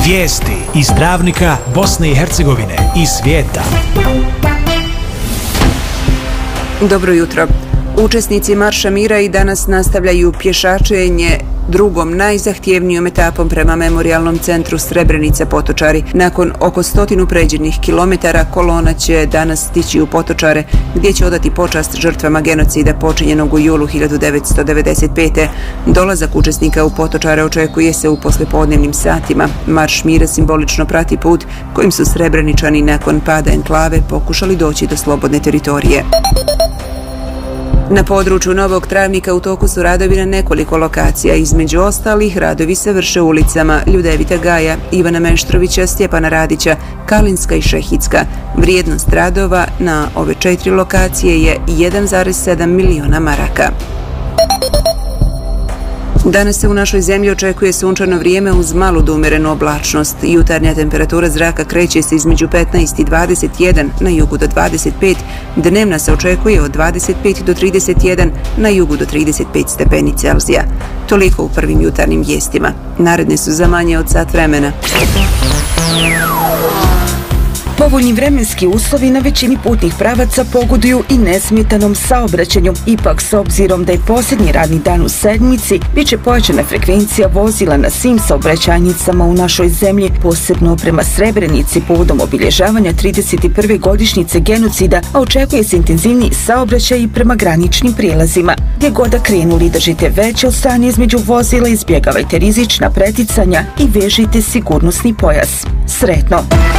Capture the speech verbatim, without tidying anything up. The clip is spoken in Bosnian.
Vijesti iz Dravnika, Bosne i Hercegovine i svijeta. Dobro jutro. Učesnici Marša mira i danas nastavljaju pješačenje drugom najzahtjevnijom etapom prema memorijalnom centru Srebrenica Potočari. Nakon oko stotinu pređenih kilometara kolona će danas stići u Potočare, gdje će odati počast žrtvama genocida počinjenog u julu hiljadu devetsto devedeset pete. Dolazak učesnika u Potočare očekuje se u poslijepodnevnim satima. Marš mira simbolično prati put kojim su Srebreničani nakon pada enklave pokušali doći do slobodne teritorije. Na području Novog Travnika u toku su radovi na nekoliko lokacija. Između ostalih, radovi se vrše ulicama Ljudevita Gaja, Ivana Meštrovića, Stjepana Radića, Kalinska i Šehicka. Vrijednost radova na ove četiri lokacije je jedan zarez sedam miliona maraka. Danas se u našoj zemlji očekuje sunčano vrijeme uz malu do umjerenu oblačnost. Jutarnja temperatura zraka kreće se između petnaest i dvadeset jedan, na jugu do dvadeset pet, dnevna se očekuje od dvadeset pet do trideset jedan, na jugu do trideset pet stepeni Celzija. Toliko u prvim jutarnjim vijestima. Naredne su za manje od sat vremena. Povoljni vremenski uslovi na većini putnih pravaca pogoduju i nesmetanom saobraćenju. Ipak, s obzirom da je posljednji radni dan u sedmici, bit će pojačana frekvencija vozila na svim saobraćajnicama u našoj zemlji, posebno prema Srebrenici povodom obilježavanja trideset prve godišnjice genocida, a očekuje se intenzivniji saobraćaj i prema graničnim prijelazima. Gdje god da krenuli, držite veće odstanje između vozila, izbjegavajte rizična preticanja i vežite sigurnosni pojas. Sretno!